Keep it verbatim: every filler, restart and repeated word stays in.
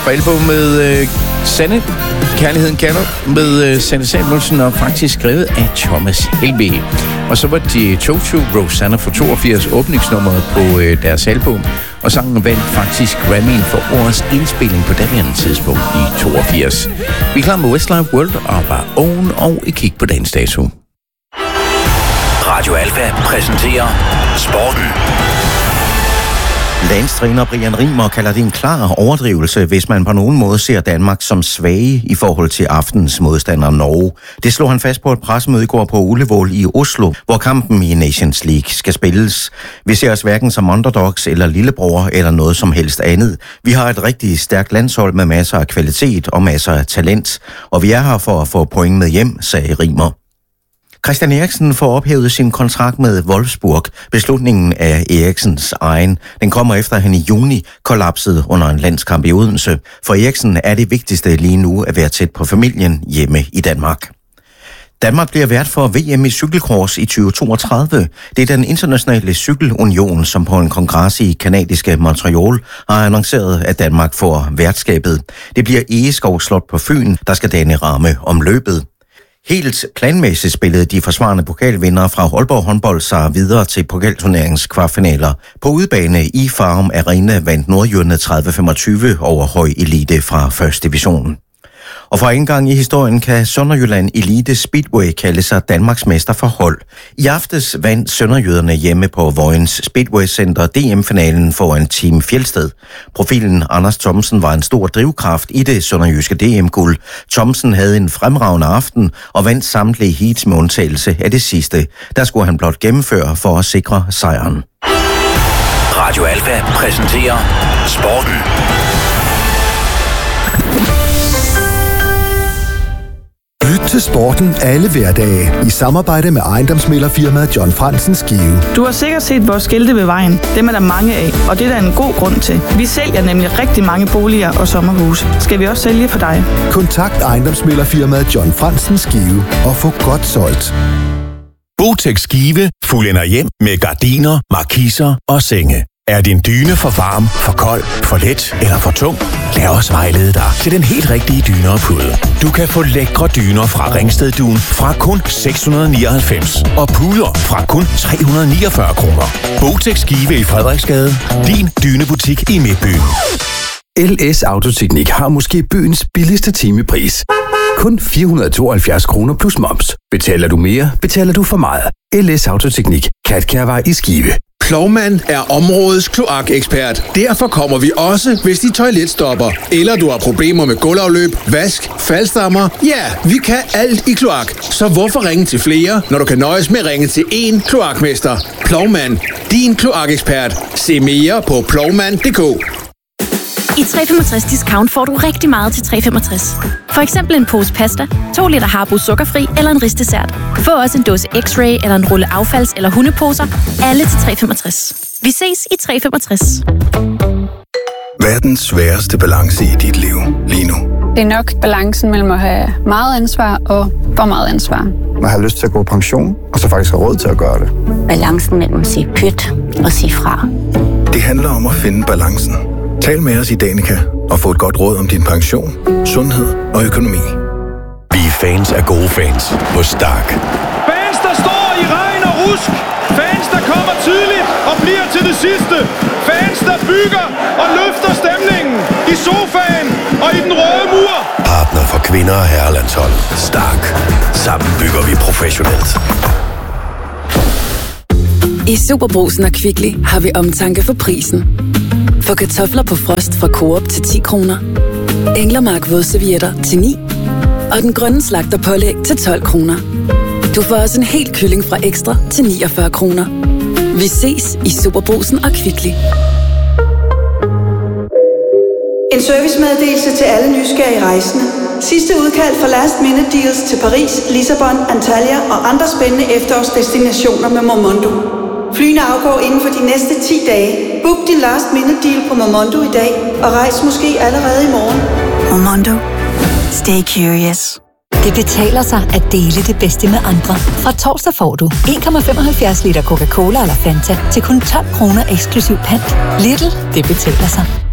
Fra albumet øh, Sanne, Kærligheden kalder, med øh, Sanne Samuelsen, og faktisk skrevet af Thomas Helvig. Og så var de Toto Rosanna fra toogfirs åbningsnummeret på øh, deres album, og sangen vandt faktisk Grammy'en for årets indspilling på daværende tidspunkt i toogfirs. Vi er klar med Westlife World og var oven og et kig på dagens dato. Radio Alfa præsenterer Sporten. Landstræner Brian Riemer kalder det en klar overdrivelse, hvis man på nogen måde ser Danmark som svage i forhold til aftens modstander Norge. Det slog han fast på et pressemøde i går på Ullevål i Oslo, hvor kampen i Nations League skal spilles. Vi ser os hverken som underdogs eller lillebror eller noget som helst andet. Vi har et rigtig stærkt landshold med masser af kvalitet og masser af talent, og vi er her for at få point med hjem, sagde Riemer. Christian Eriksen får ophævet sin kontrakt med Wolfsburg. Beslutningen af Eriksens egen. Den kommer efter, at han i juni kollapsede under en landskamp i Odense. For Eriksen er det vigtigste lige nu at være tæt på familien hjemme i Danmark. Danmark bliver vært for V M i cykelcross i tyve toogtredive. Det er den internationale cykelunion, som på en kongres i kanadiske Montreal har annonceret, at Danmark får værtskabet. Det bliver Egeskov Slot på Fyn, der skal danne ramme om løbet. Helt planmæssigt spillede de forsvarende pokalvindere fra Aalborg håndbold sig videre til pokalturneringens kvartfinaler. På udebane i Farum Arena vandt nordjyderne tredive femogtyve over høj elite fra første division. Og for en gang i historien kan Sønderjylland Elite Speedway kalde sig Danmarks mester for hold. I aftes vandt sønderjyderne hjemme på Vojens Speedway Center D M-finalen foran Team Fjelsted. Profilen Anders Thomsen var en stor drivkraft i det sønderjyske D M-guld. Thomsen havde en fremragende aften og vandt samtlige heats med undtagelse af det sidste. Der skulle han blot gennemføre for at sikre sejren. Radio Alfa præsenterer Sporten. Lyt til Sporten alle hverdage i samarbejde med ejendomsmæglerfirmaet John Frantzen Skive. Du har sikkert set vores skilte ved vejen. Dem er der mange af, og det er der en god grund til. Vi sælger nemlig rigtig mange boliger og sommerhuse. Skal vi også sælge for dig? Kontakt ejendomsmæglerfirmaet John Frantzen Skive og få godt solgt. Botex Skive fuldender hjem med gardiner, markiser og senge. Er din dyne for varm, for kold, for let eller for tung? Lad os vejlede dig til den helt rigtige dyne og pude. Du kan få lækre dyner fra Ringsted Dun fra kun seks hundrede nioghalvfems og puder fra kun tre hundrede niogfyrre kroner. Botex Skive i Frederiksgade. Din dynebutik i Midtbyen. L S Autoteknik har måske byens billigste timepris. Kun fire hundrede tooghalvfjerds kroner plus moms. Betaler du mere, betaler du for meget. L S Autoteknik. Katkærvej i Skive. Plovmand er områdets kloakekspert. Derfor kommer vi også, hvis de toiletstopper, eller du har problemer med gulvafløb, vask, faldstammer. Ja, vi kan alt i kloak. Så hvorfor ringe til flere, når du kan nøjes med at ringe til én kloakmester? Plovmand, din kloakekspert. Se mere på plovmand punktum d k. I tre femogtres Discount får du rigtig meget til tre femogtres. For eksempel en pose pasta, to liter Harbo sukkerfri eller en risdessert. Få også en dåse X-Ray eller en rulle affalds- eller hundeposer. Alle til tre femogtres. Vi ses i tre femogtres. Hvad er den sværeste balance i dit liv lige nu? Det er nok balancen mellem at have meget ansvar og for meget ansvar. Man har lyst til at gå på pension, og så faktisk have råd til at gøre det. Balancen mellem at sige pyt og sige fra. Det handler om at finde balancen. Tal med os i Danica og få et godt råd om din pension, sundhed og økonomi. Vi er fans af gode fans på Stark. Fans, der står i regn og rusk. Fans, der kommer tidligt og bliver til det sidste. Fans, der bygger og løfter stemningen i sofaen og i den røde mur. Partner for kvinder og herrelandshold. Stark. Sammen bygger vi professionelt. I Superbrugsen og Kvickly har vi omtanke for prisen. For kartofler på frost fra Coop til ti kroner. Englermark vådservietter til ni. Og den grønne slagterpålæg til tolv kroner. Du får også en hel kylling fra Ekstra til niogfyrre kroner. Vi ses i Superbrugsen og Kvickly. En servicemeddelelse til alle nysgerrige rejsende. Sidste udkald for last minute deals til Paris, Lissabon, Antalya og andre spændende efterårsdestinationer med Momondo. Flyene afgår inden for de næste ti dage. Book din last minute deal på Momondo i dag og rejs måske allerede i morgen. Momondo. Stay curious. Det betaler sig at dele det bedste med andre. Fra torsdag får du en komma femoghalvfjerds liter Coca-Cola eller Fanta til kun tolv kroner eksklusiv pant. Lidl, det betaler sig.